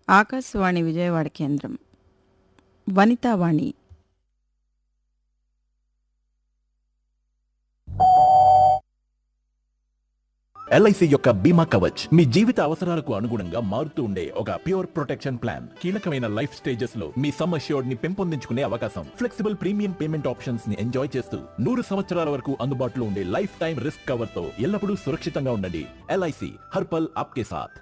ఆకాశవాణి విజయవాడ కేంద్రం. వనితావాణి. ఎల్ఐసి యొక్క బీమా కవచ్ మీ జీవిత అవసరాలకు అనుగుణంగా మారుతూ ఉండే ఒక ప్యూర్ ప్రొటెక్షన్ ప్లాన్. కీలకమైన లైఫ్ స్టేజెస్ లో మీ సమ్ అష్యూర్డ్ ని పెంపొందించుకునే అవకాశం, ఫ్లెక్సిబుల్ ప్రీమియం పేమెంట్ ఆప్షన్స్ ని ఎంజాయ్ చేస్తూ 100 సంవత్సరాల వరకు అందుబాటులో ఉండే లైఫ్ టైం రిస్క్ కవర్ తో ఎల్లప్పుడూ సురక్షితంగా ఉండండి. ఎల్ఐసి హర్పల్ ఆప్కే సాథ్.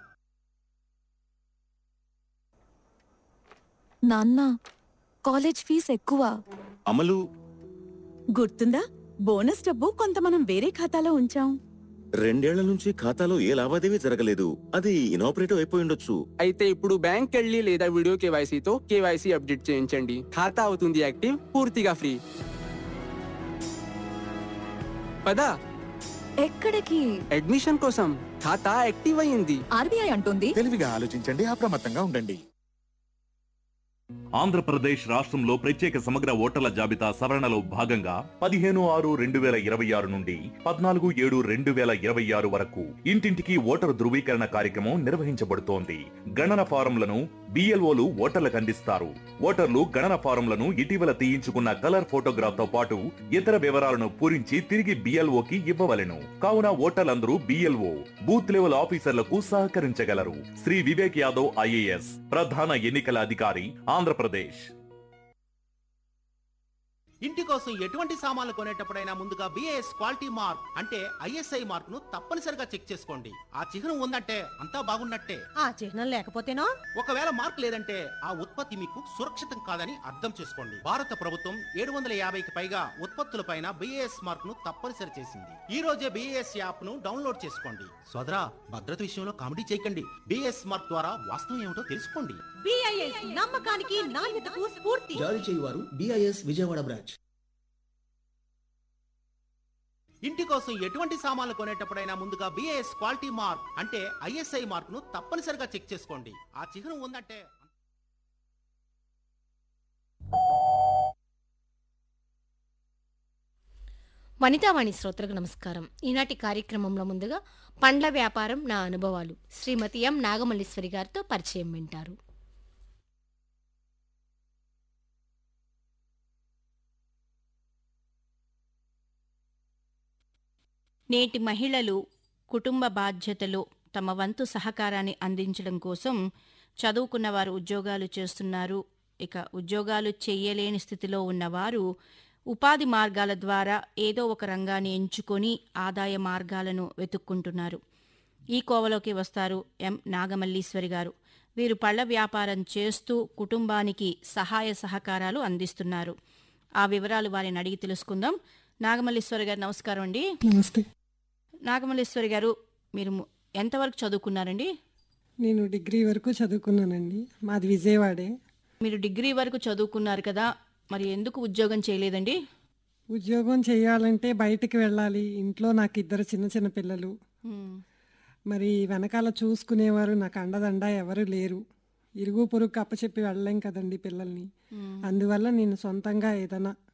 నాన్న, కాలేజ్ ఫీజు ఎక్కువ. అమలు, గుర్తుందా? బోనస్ డబ్బు కొంత మనం వేరే ఖాతాలో ఉంచాం. 2 ఏళ్ల నుంచి ఖాతాలో ఏ లావాదేవీ జరగలేదు. అది ఇనాపరేటివ్ అయిపోయి ఉండొచ్చు. అయితే ఇప్పుడు బ్యాంక్ వెళ్ళి లేదా వీడియో కేవైసీతో కేవైసీ అప్డేట్ చేయించండి. ఖాతా అవుతుంది యాక్టివ్, పూర్తిగా ఫ్రీ. పదా ఎక్కడికి? అడ్మిషన్ కోసం. ఖాతా యాక్టివ్ అయ్యింది. ఆర్బీఐ అంటుంది తెలివిగా ఆలోచించండి, అప్రమత్తంగా ఉండండి. ఆంధ్రప్రదేశ్ రాష్ట్రంలో ప్రత్యేక సమగ్ర ఓటర్ల జాబితా సవరణలో భాగంగా 15/6/2026 నుండి 14/7/2026 వరకు ఇంటింటికి ఓటరు ధృవీకరణ కార్యక్రమం నిర్వహించబడుతోంది. గణన ఫారంలను బిఎల్ఓలు ఓటర్లకు అందిస్తారు. ఓటర్లు గణన ఫారంలను ఇటీవల తీయించుకున్న కలర్ ఫోటోగ్రాఫ్ తో పాటు ఇతర వివరాలను పూరించి తిరిగి బిఎల్ఓకి ఇవ్వవలెను. కావున ఓటర్లందరూ బిఎల్ఓ బూత్ లెవెల్ ఆఫీసర్లకు సహకరించగలరు. శ్రీ వివేక్ యాదవ్ ఐఏఎస్ ప్రధాన ఎన్నికల అధికారి, ఆంధ్రప్రదేశ్. ఇంటి కోసం ఎటువంటి సామాన్లు కొనేటప్పుడైనా ముందుగా బిఏఎస్ క్వాలిటీ మార్క్ అంటే ఐఎస్ఐ మార్క్ ను తప్పనిసరిగా చెక్ చేసుకోండి. ఆ చిహ్నం ఉందంటే అంతా బాగున్నట్టే. ఆ చిహ్నం లేకపోతేనో? ఒకవేళ మార్క్ లేదంటే ఆ ఉత్పత్తి మీకు సురక్షితం కాదని అర్థం చేసుకోండి. భారత ప్రభుత్వం 750కి పైగా ఉత్పత్తులపైన బిఏఎస్ మార్క్ ను తప్పనిసరి చేసింది. ఈ రోజే బిఏఎస్ యాప్ ను డౌన్లోడ్ చేసుకోండి. సోదరా, భద్రత విషయంలో కామెడీ చేయకండి. బిఏఎస్ మార్క్ ద్వారా వాస్తవం ఏమిటో తెలుసుకోండి. బిఐఎస్ నమ్మకానికి నాణ్యతకు స్ఫూర్తి. జారీ చేయువారు బిఐఎస్ విజయవాడ బ్రాంచ్. ఇంటి కోసం ఎటువంటి సామాన్లు కొనేటప్పుడైనా ముందుగా బిఏఎస్ క్వాలిటీ మార్క్ అంటే ఐఎస్ఐ మార్క్ ను తప్పనిసరిగా చెక్ చేసుకోండి. ఆ చిహ్నం ఉందంటే వనితావాణి శ్రోతలకు నమస్కారం. ఈనాటి కార్యక్రమంలో ముందుగా పండ్ల వ్యాపారం నా అనుభవాలు శ్రీమతి ఎం నాగమల్లీశ్వరి గారితో పరిచయం వింటారు. నేటి మహిళలు కుటుంబ బాధ్యతలో తమ వంతు సహకారాన్ని అందించడం కోసం చదువుకున్న వారు ఉద్యోగాలు చేస్తున్నారు. ఇక ఉద్యోగాలు చేయలేని స్థితిలో ఉన్నవారు ఉపాధి మార్గాల ద్వారా ఏదో ఒక రంగాన్ని ఎంచుకొని ఆదాయ మార్గాలను వెతుక్కుంటున్నారు. ఈ కోవలోకి వస్తారు ఎం నాగమల్లీశ్వరి గారు. వీరు పళ్ల వ్యాపారం చేస్తూ కుటుంబానికి సహాయ సహకారాలు అందిస్తున్నారు. ఆ వివరాలు వారిని అడిగి తెలుసుకుందాం. నాగమల్లీశ్వరి గారు నమస్కారం అండి. నమస్తే. నాగమల్లీశ్వరి గారు, మీరు ఎంతవరకు చదువుకున్నారండి? నేను డిగ్రీ వరకు చదువుకున్నానండి. మాది విజయవాడే. మీరు డిగ్రీ వరకు చదువుకున్నారు కదా, మరి ఎందుకు ఉద్యోగం చేయలేదండి? ఉద్యోగం చేయాలంటే బయటికి వెళ్ళాలి. ఇంట్లో నాకు 2 చిన్న చిన్న పిల్లలు. మరి వెనకాల చూసుకునేవారు నాకు అండదండ ఎవరు లేరు. ఇరుగు పొరుగు అప్పచెప్పి వెళ్ళలేం కదండి పిల్లల్ని. అందువల్ల నేను సొంతంగా ఏదైనా